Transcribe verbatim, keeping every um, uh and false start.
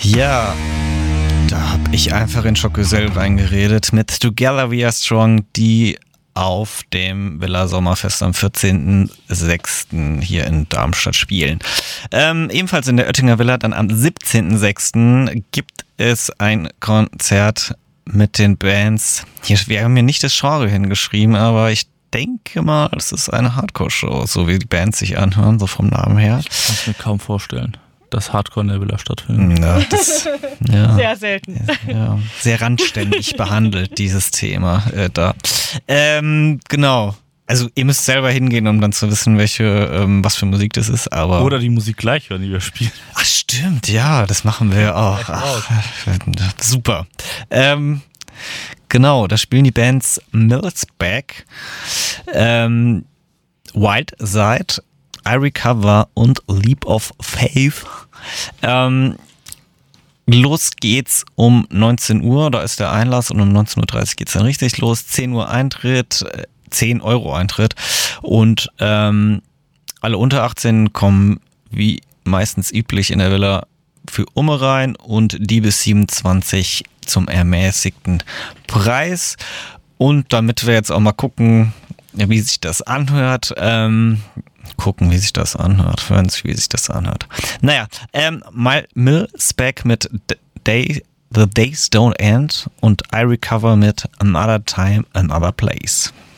Ja, da habe ich einfach in Schockgesell reingeredet mit Together We Are Strong, die auf dem Villa Sommerfest am vierzehnten sechsten hier in Darmstadt spielen. Ähm, ebenfalls in der Oettinger Villa dann am siebzehnten sechsten gibt es ein Konzert mit den Bands. Hier, wir haben mir nicht das Genre hingeschrieben, aber ich denke mal, es ist eine Hardcore-Show, so wie die Bands sich anhören, so vom Namen her. Ich kann es mir kaum vorstellen, dass Hardcore in der Villa stattfindet. Ja, das, ja, sehr selten. Ja, sehr randständig behandelt, dieses Thema äh, da. Ähm, genau. Also ihr müsst selber hingehen, um dann zu wissen, welche, ähm, was für Musik das ist, aber... Oder die Musik gleich hören, die wir spielen. Ach stimmt, ja, das machen wir auch. Ach, super. Ähm, genau, da spielen die Bands Millsback, ähm, Wild Side, I Recover und Leap of Faith. Ähm, los geht's um neunzehn Uhr, da ist der Einlass, und um neunzehn Uhr dreißig geht's dann richtig los. zehn Uhr Eintritt, zehn Euro Eintritt, und ähm, alle unter achtzehn kommen wie meistens üblich in der Villa für Umme rein und die bis siebenundzwanzig zum ermäßigten Preis. Und damit wir jetzt auch mal gucken, wie sich das anhört, ähm, gucken, wie sich das anhört, hören Sie, wie sich das anhört. Naja, ähm, Millsback mit Day, The Days Don't End und I Recover mit Another Time, Another Place.